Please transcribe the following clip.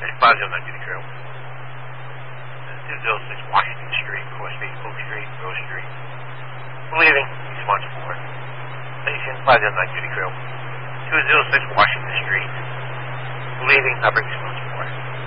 509 Duty Trail. 206 Washington Street, Core Street, Oak Street, Rose Street. Leaving, East 4. Station 509 Duty Trail. 206 Washington Street. Leaving, Upper East